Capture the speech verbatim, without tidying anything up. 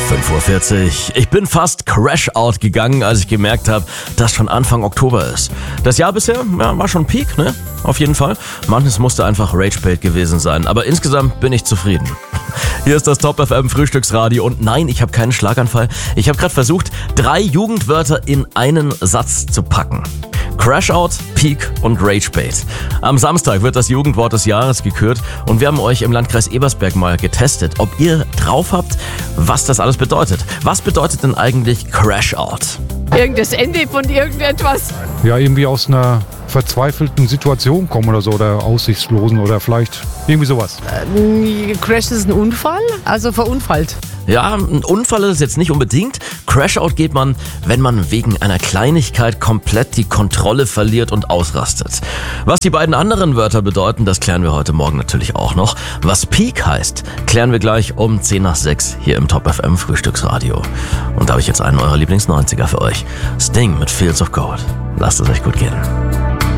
fünf Uhr vierzig. Ich bin fast Crash-Out gegangen, als ich gemerkt habe, dass schon Anfang Oktober ist. Das Jahr bisher ja, war schon Peak, ne? Auf jeden Fall. Manches musste einfach Ragebait gewesen sein, aber insgesamt bin ich zufrieden. Hier ist das Top F M Frühstücksradio und nein, ich habe keinen Schlaganfall. Ich habe gerade versucht, drei Jugendwörter in einen Satz zu packen. Crashout, Peak und Ragebait. Am Samstag wird das Jugendwort des Jahres gekürt und wir haben euch im Landkreis Ebersberg mal getestet, ob ihr drauf habt, was das alles bedeutet. Was bedeutet denn eigentlich Crashout? Irgendes Ende von irgendetwas. Ja, irgendwie aus einer verzweifelten Situation kommen oder so, oder aussichtslosen oder vielleicht irgendwie sowas. Äh, Crash ist ein Unfall, also verunfallt. Ja, ein Unfall ist es jetzt nicht unbedingt. Crashout geht man, wenn man wegen einer Kleinigkeit komplett die Kontrolle verliert und ausrastet. Was die beiden anderen Wörter bedeuten, das klären wir heute Morgen natürlich auch noch. Was Peak heißt, klären wir gleich um zehn nach sechs hier im Top F M Frühstücksradio. Und da habe ich jetzt einen eurer Lieblings-neunziger für euch. Sting mit Fields of Gold. Lasst es euch gut gehen.